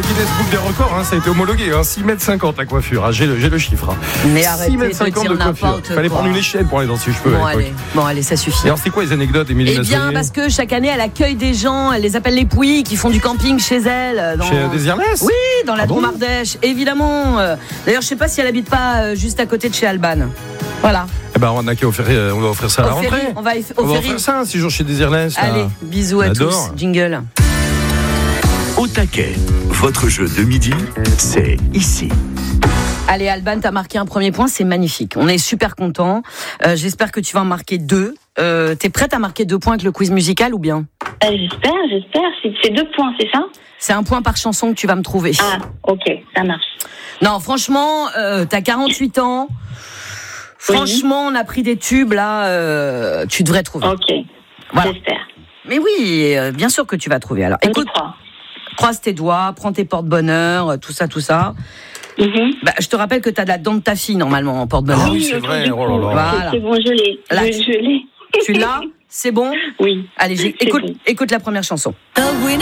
Guinness Book des records, hein, ça a été homologué, hein, 6,50 m la coiffure, hein, j'ai le chiffre. Hein. Mais arrêtez de dire de coiffure. Il fallait prendre une échelle pour aller dans ses cheveux à l'époque. Bon, allez, ça suffit. Et alors, c'est quoi les anecdotes, Émilie Eh bien, parce que chaque année, elle accueille des gens, elle les appelle les pouilles, qui font du camping chez elle. Chez Désirless ? Oui, dans la Drôme Ardèche, évidemment. D'ailleurs, je sais pas si elle habite pas juste à côté de chez Alban. Voilà. Eh ben, on a qu'à offrir, on va offrir ça à la rentrée. On va offrir ça, 6 jours chez Désirless. Allez, bisous à tous. Jingle. Au taquet, votre jeu de midi, c'est ici. Allez, Alban, t'as marqué un premier point, c'est magnifique. On est super contents. J'espère que tu vas en marquer 2. T'es prête à marquer 2 points avec le quiz musical ou bien ? J'espère. C'est 2 points, c'est ça ? C'est un point par chanson que tu vas me trouver. Ah, ok, ça marche. Non, franchement, t'as 48 ans. Franchement, on a pris des tubes, là, tu devrais trouver. Ok, voilà. J'espère. Mais oui, bien sûr que tu vas trouver. Alors, écoute, croise tes doigts, prends tes porte-bonheur, tout ça. Mm-hmm. Bah, je te rappelle que t'as de la dent de ta fille, normalement, en porte-bonheur. Ah oui, c'est vrai. Oh là là. Voilà. C'est bon, je l'ai. Là, je l'ai. Tu l'as ? C'est bon ? Oui. Allez, écoute la première chanson.